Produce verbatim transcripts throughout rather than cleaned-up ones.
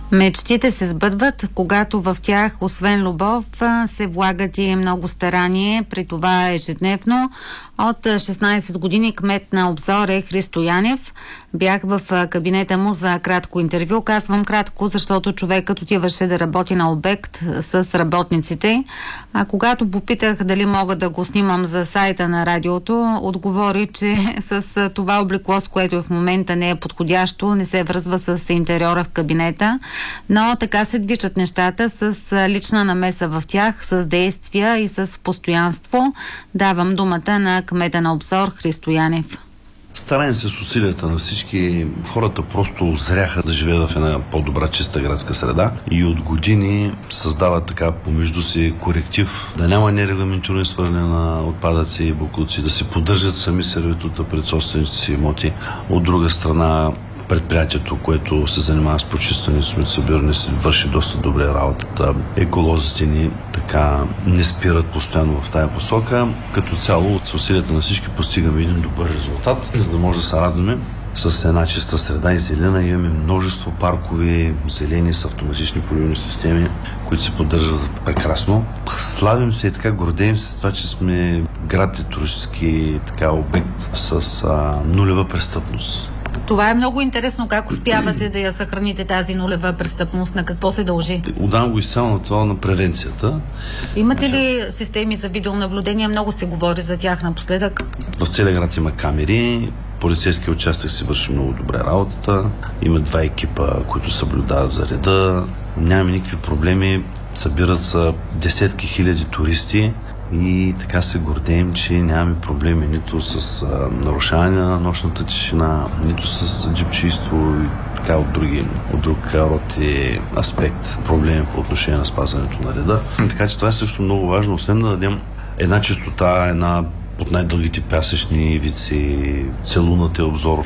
Мечтите се сбъдват, когато в тях, освен любов, се влагат и много старание, при това ежедневно. От шестнайсет години кмет на Обзор е Христо Янев. Бях в кабинета му за кратко интервю. Казвам кратко, защото човекът отиваше да работи на обект с работниците. А когато попитах дали мога да го снимам за сайта на радиото, отговори, че с това облекло, с което в момента не е подходящо, не се връзва с интериора в кабинета. Но така се движат нещата с лична намеса в тях, с действия и с постоянство. Давам думата на кмета на Обзор Христо Янев. Стараем се с усилията на всички. Хората просто озряха да живеят в една по-добра, чиста градска среда и от години създават така помежду си коректив, да няма нерегламентирано свърляне на отпадъци и боклуци, да се поддържат сами сервитута пред собствените си имоти. От друга страна, предприятието, което се занимава с почистване, с събиране, се върши доста добре работата. Еколозите ни така не спират постоянно в тая посока. Като цяло, с усилията на всички постигаме един добър резултат, за да може да се радваме с една чиста среда и зелена. Имаме множество паркови, зелени с автоматични поливни системи, които се поддържат прекрасно. Славим се и така гордеем се с това, че сме град и туристически така обект с а, нулева престъпност. Това е много интересно. Как успявате да я съхраните тази нулева престъпност? На какво се дължи? Отдавам го изцяло на това, на превенцията. Имате ли системи за видеонаблюдение? Много се говори за тях напоследък. В целия град има камери. Полицейския участък си върши много добре работата. Има два екипа, които съблюдават за реда. Нямаме никакви проблеми. Събират се десетки хиляди туристи. И така се гордеем, че нямаме проблеми нито с а, нарушаване на нощната тишина, нито с джипчийство и така от, други, от друг род и аспект проблеми по отношение на спазването на реда. Така че това е също много важно, освен да дадем една чистота, една от най-дългите пясъчни ивици, целуната е Обзор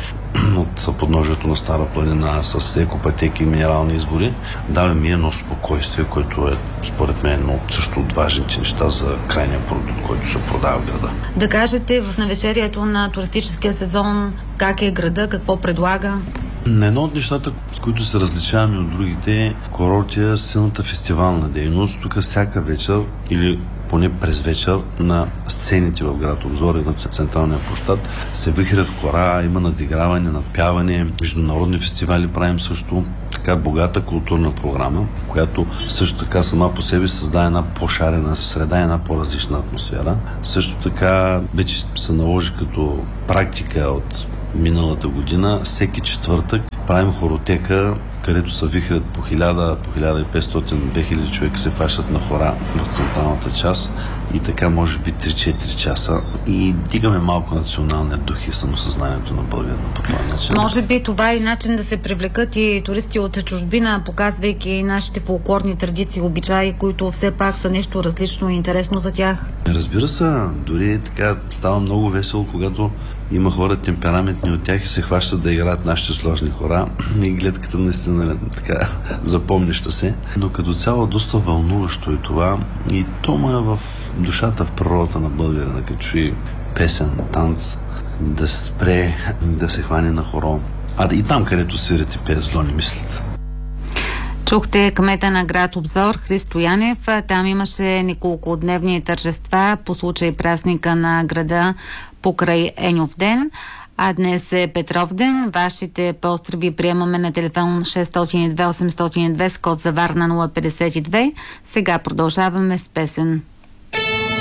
от подножието на Стара планина с екопътеки и минерални извори. Даваме едно спокойствие, което е според мен едно също от важните неща за крайния продукт, който се продава в града. Да кажете в навечерието на туристическия сезон как е града, какво предлага? На едно от нещата, с които се различаваме от другите курорти, е силната фестивална дейност. Тук всяка вечер или поне през вечер на сцените в град Обзор и на централния площад се вихрят хора, има надиграване, надпяване, международни фестивали правим също. Така богата културна програма, която също така сама по себе създава една по-шарена среда, една по-различна атмосфера. Също така вече се наложи като практика от миналата година, всеки четвъртък правим хоротека, където се вихрят по хиляда, по хиляда и петстотин, две хиляди човека се фащат на хора в централната част и така може би три-четири часа и дигаме малко националния дух и самосъзнанието на българина по това начин. Може би това е начин да се привлекат и туристи от чужбина, показвайки нашите фолклорни традиции, обичаи, които все пак са нещо различно и интересно за тях. Разбира се, дори така става много весело, когато има хора темпераментни от тях и се хващат да играят нашите сложни хора и гледката наистина така запомняща се. Но като цяло доста вълнуващо е това и то му е в душата, в природата на българина, като чуи песен, танц, да спре, да се хване на хоро. А и там, където свирят и пеят, зло не мислят. Чухте кмета на град Обзор Христо Янев. Там имаше неколкодневни тържества по случай празника на града покрай Еньов ден. А днес е Петров ден. Вашите поздрави приемаме на телефон шест едно две осем зero две с код за Варна нула петдесет и две. Сега продължаваме с песен.